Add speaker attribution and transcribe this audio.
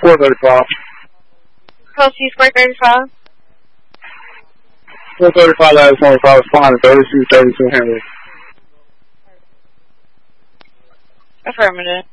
Speaker 1: 435.
Speaker 2: Proceed 435.
Speaker 1: 435 last 25 responding 3232 Henry.
Speaker 2: Affirmative.